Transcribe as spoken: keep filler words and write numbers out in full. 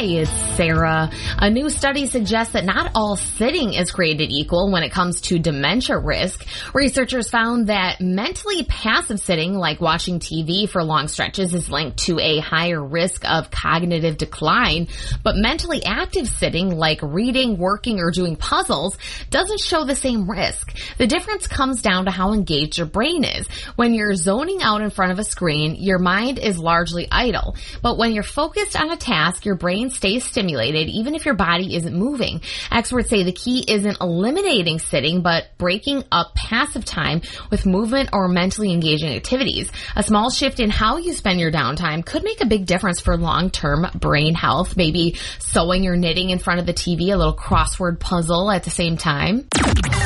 it's Sarah. A new study suggests that not all sitting is created equal when it comes to dementia risk. Researchers found that mentally passive sitting, like watching T V for long stretches, is linked to a higher risk of cognitive decline, but mentally active sitting, like reading, working, or doing puzzles, doesn't show the same risk. The difference comes down to how engaged your brain is. When you're zoning out in front of a screen, your mind is largely idle, but when you're focused on a task, your brain stays stimulated even if your body isn't moving. Experts say the key isn't eliminating sitting, but breaking up passive time with movement or mentally engaging activities. A small shift in how you spend your downtime could make a big difference for long-term brain health. Maybe sewing or knitting in front of the T V, a little crossword puzzle at the same time.